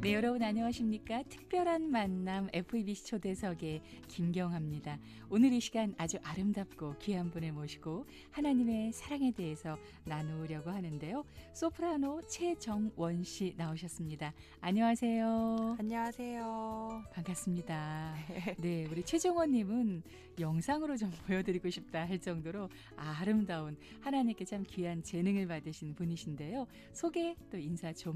네, 여러분 안녕하십니까? 특별한 만남 FEBC 초대석의 김경아입니다. 오늘 이 시간 아주 아름답고 귀한 분을 모시고 하나님의 사랑에 대해서 나누려고 하는데요. 소프라노 최정원 씨 나오셨습니다. 안녕하세요. 안녕하세요. 반갑습니다. 네, 우리 최정원 님은 영상으로 좀 보여드리고 싶다 할 정도로 아름다운 하나님께 참 귀한 재능을 받으신 분이신데요. 소개 또 인사 좀